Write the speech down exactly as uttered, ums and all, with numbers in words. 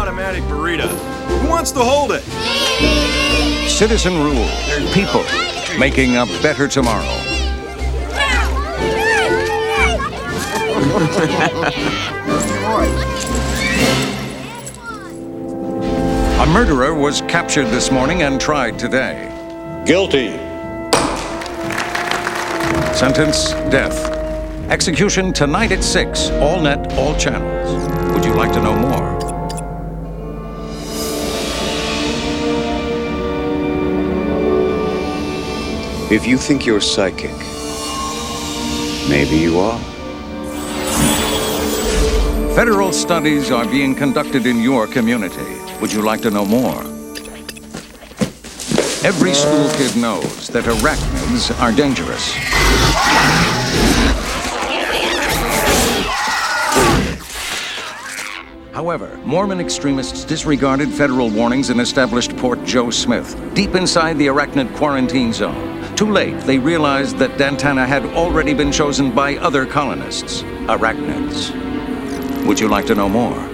automatic burrito. Who wants to hold it? Citizen rule. People making a better tomorrow. A murderer was captured this morning and tried today. Guilty. Sentence, death. Execution tonight at six, all net, all channels. Would you like to know more? If you think you're psychic, maybe you are. Federal studies are being conducted in your community. Would you like to know more? Every school kid knows that arachnids are dangerous. However, Mormon extremists disregarded federal warnings and established Port Joe Smith, deep inside the arachnid quarantine zone. Too late, they realized that Dantana had already been chosen by other colonists, arachnids. Would you like to know more?